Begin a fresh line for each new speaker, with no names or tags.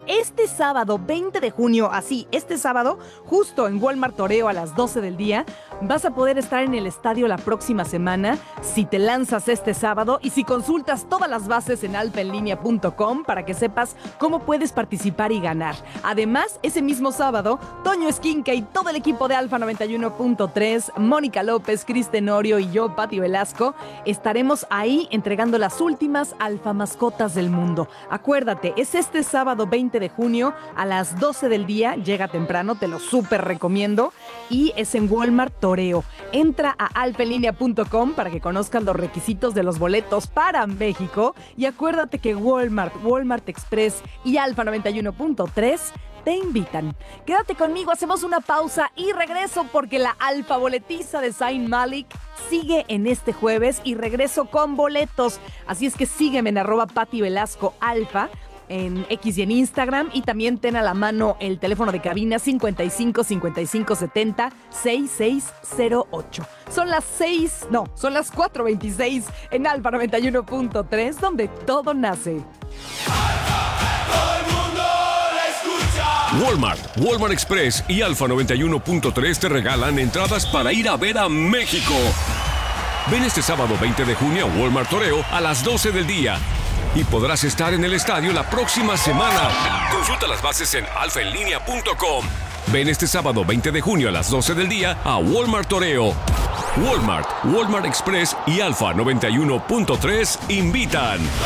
este sábado 20 de junio, así, este sábado, justo en Walmart Toreo a las 12 del día, vas a poder estar en el estadio la próxima semana si te lanzas este sábado y si consultas todas las bases en alfaenlinea.com para que sepas cómo puedes participar y ganar. Además, ese mismo sábado, Toño Esquinca y todo el equipo de Alfa 91.3, Mónica López, Cris Tenorio y yo, Pati Velasco, estaremos ahí entregando las últimas alfa mascotas del mundo. Acuérdate, es este sábado 20 de junio a las 12 del día, llega temprano, te lo súper recomiendo, y es en Walmart Toreo. Entra a alfaenlinea.com para que conozcas los requisitos de los boletos para México y acuérdate que Walmart, Walmart Express y Alfa 91.3 te invitan. Quédate conmigo, hacemos una pausa y regreso porque la alfa boletiza de Zayn Malik sigue en este jueves y regreso con boletos. Así es que sígueme en @PatiVelascoAlfa en X y en Instagram, y también ten a la mano el teléfono de cabina 55 55 70 6608. Son las 4:26 en Alfa 91.3, donde todo nace.
Walmart, Walmart Express y Alfa 91.3 te regalan entradas para ir a ver a México. Ven este sábado 20 de junio a Walmart Toreo a las 12 del día y podrás estar en el estadio la próxima semana. Consulta las bases en alfaenlinea.com. Ven este sábado 20 de junio a las 12 del día a Walmart Toreo. Walmart, Walmart Express y Alfa 91.3 invitan.